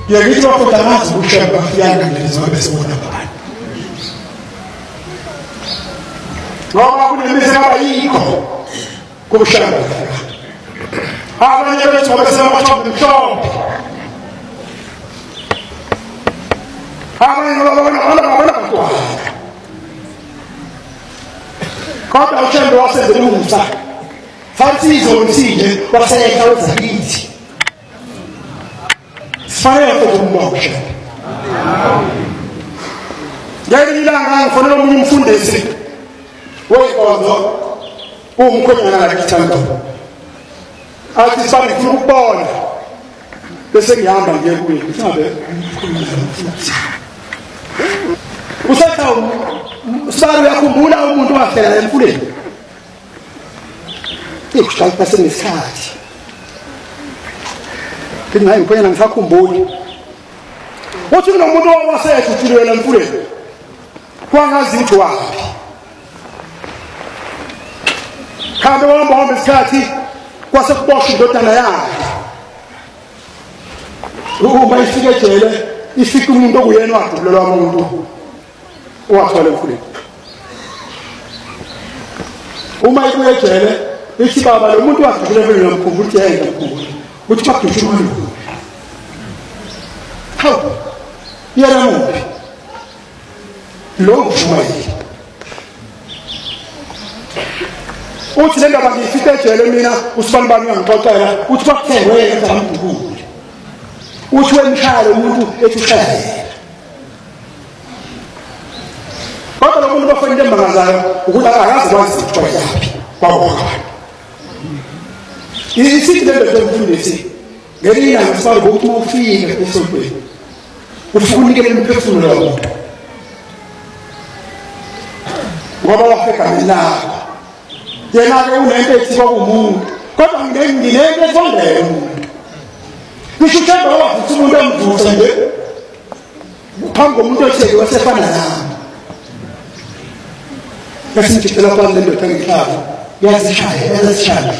ngithi bafunda ngazi ukushaya bafiyana ngezizobe besibona bani ngoba kunemizi abayikho kushaya abanye bethu babesemathobe mhlophe abanye babona kodwa uthembe wasenze umusa fanele izolithile waseyeka wezakithi sifanele ukumbonga ngelinye ilanga ngifonela omunye umfundisi weyinkonzo umkhwenyana lakithanda athi sifane ngifuna ukubona bese ngihamba ngiye kuye ngabe usathawu sibali uyakhumbula umuntu wafela emfuleni ikushaya pasenesikhathi kingayi ngiphonya ngisakhumbula uthi kunomuntu owasethu uthulwela emfuleni kwangazi ukuthi wapi kambe wahamba isikhathi kwase kuboshwa indodana yakhe uma ifike ejele ifike umuntu okuyena wadubulelwa umuntu owathola emfuleni uma ibuye ejele ithi baba lo muntu wadubulelwa emfuleni ngiyamkhumbula ukuthi yena ngiyamkhumbula uthi bakudusha umuntu hawu yena muphi lo mfumayeli uthi le ndaba ngifike ejele mina usibani bani uyangixoxela uthi bakuthenge wena ngamdukulu uthi wemshaya umuntu ethi ushaya kodwa lo muntu bafanele mangazayo ukuthi akazi kwazi ukuthi yaphi kwabona isithi le nto emfundisi ngelinye ngisibali ukuthi ufike esontweni ufuna unikele umphefumulo wakho ngoba wafika nalapha yena-ke unento ethi kwakumuntu kodwa nginento ethondele umuntu ngisho uthemba wavuthi umuntu emvusa nje phambi komuntu otheke wasefana nami ngasingitshela kwami le ndoda engihlala yazishaya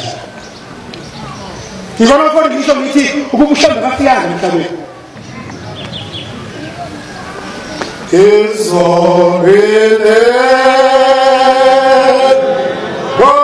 ngibona kodwa ngisho ngithi ukuba ushanda kafikanga emhlabeni is already